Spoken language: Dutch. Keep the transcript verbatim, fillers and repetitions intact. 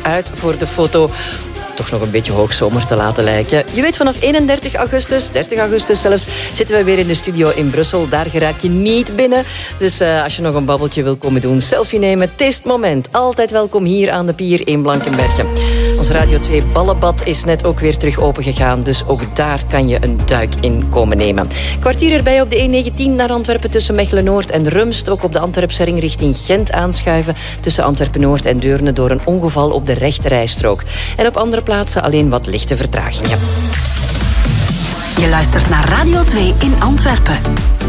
uit voor de foto. Toch nog een beetje hoogzomer te laten lijken. Je weet, vanaf eenendertig augustus, dertig augustus zelfs, zitten wij weer in de studio in Brussel. Daar geraak je niet binnen. Dus uh, als je nog een babbeltje wil komen doen, selfie nemen, testmoment. Altijd welkom hier aan de pier in Blankenberge. Ons Radio twee ballenbad is net ook weer terug opengegaan. Dus ook daar kan je een duik in komen nemen. Kwartier erbij op de E negentien naar Antwerpen tussen Mechelen-Noord en Rumst. Ook op de Antwerpse ring richting Gent aanschuiven tussen Antwerpen-Noord en Deurne door een ongeval op de rechterrijstrook. En op andere plaatsen alleen wat lichte vertragingen. Je luistert naar Radio twee in Antwerpen.